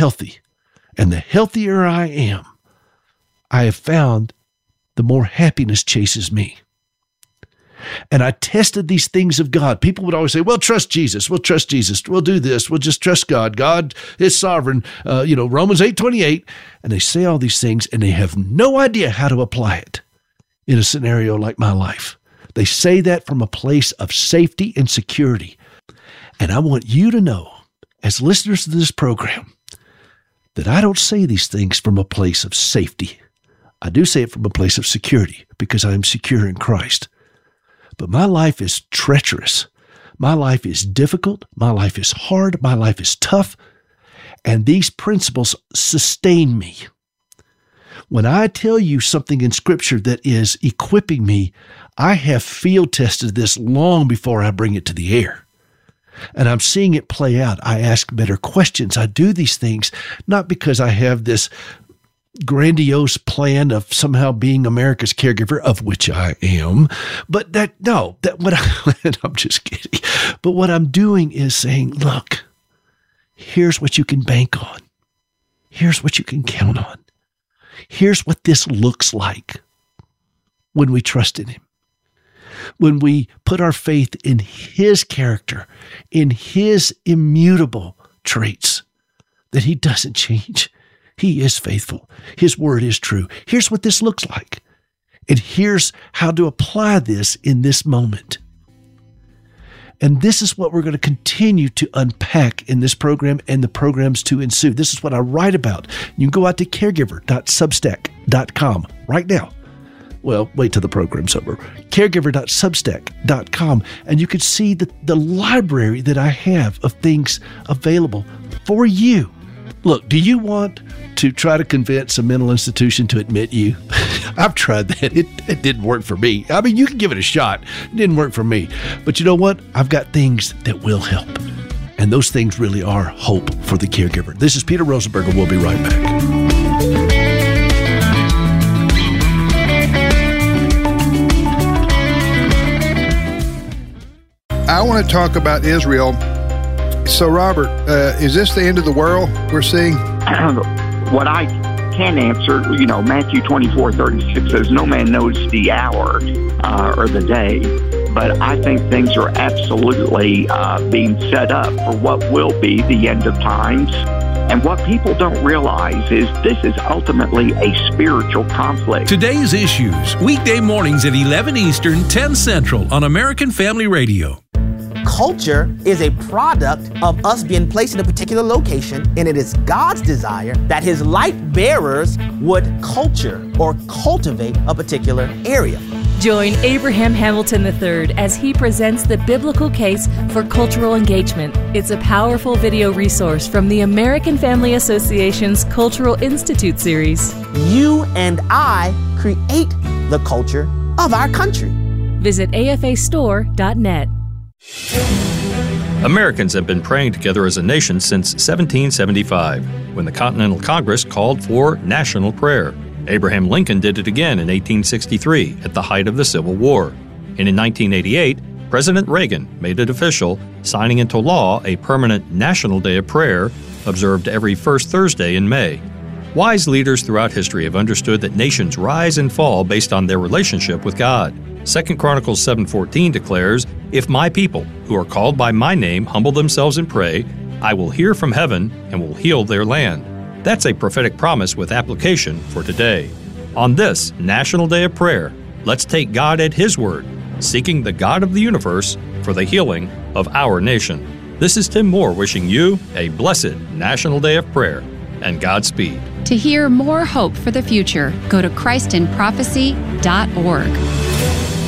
healthy. And the healthier I am, I have found the more happiness chases me. And I tested these things of God. People would always say, well, trust Jesus. We'll trust Jesus. We'll do this. We'll just trust God. God is sovereign. Romans 8:28. And they say all these things, and they have no idea how to apply it in a scenario like my life. They say that from a place of safety and security. And I want you to know, as listeners to this program, that I don't say these things from a place of safety. I do say it from a place of security because I am secure in Christ. But my life is treacherous. My life is difficult. My life is hard. My life is tough. And these principles sustain me. When I tell you something in Scripture that is equipping me, I have field tested this long before I bring it to the air. And I'm seeing it play out. I ask better questions. I do these things not because I have this grandiose plan of somehow being America's caregiver, of which I am, but I'm just kidding. But what I'm doing is saying, look, here's what you can bank on. Here's what you can count on. Here's what this looks like when we trust in Him. When we put our faith in His character, in His immutable traits, that He doesn't change. He is faithful. His word is true. Here's what this looks like. And here's how to apply this in this moment. And this is what we're going to continue to unpack in this program and the programs to ensue. This is what I write about. You can go out to caregiver.substack.com right now. Well, wait till the program's over. Caregiver.substack.com, and you can see the library that I have of things available for you. Look, do you want to try to convince a mental institution to admit you? I've tried that. It didn't work for me. I mean, you can give it a shot. It didn't work for me. But you know what? I've got things that will help. And those things really are hope for the caregiver. This is Peter Rosenberg, and we'll be right back. I want to talk about Israel. So, Robert, is this the end of the world we're seeing? What I can answer, Matthew 24:36 says, no man knows the hour or the day, but I think things are absolutely being set up for what will be the end of times. And what people don't realize is this is ultimately a spiritual conflict. Today's Issues, weekday mornings at 11 Eastern, 10 Central on American Family Radio. Culture is a product of us being placed in a particular location, and it is God's desire that His light bearers would culture or cultivate a particular area. Join Abraham Hamilton III as he presents the biblical case for cultural engagement. It's a powerful video resource from the American Family Association's Cultural Institute series. You and I create the culture of our country. Visit afastore.net. Americans have been praying together as a nation since 1775, when the Continental Congress called for national prayer. Abraham Lincoln did it again in 1863 at the height of the Civil War. And in 1988, President Reagan made it official, signing into law a permanent National Day of Prayer observed every first Thursday in May. Wise leaders throughout history have understood that nations rise and fall based on their relationship with God. 2 Chronicles 7:14 declares, "If my people, who are called by my name, humble themselves and pray, I will hear from heaven and will heal their land." That's a prophetic promise with application for today. On this National Day of Prayer, let's take God at His word, seeking the God of the universe for the healing of our nation. This is Tim Moore wishing you a blessed National Day of Prayer and Godspeed. To hear more hope for the future, go to ChristinProphecy.org.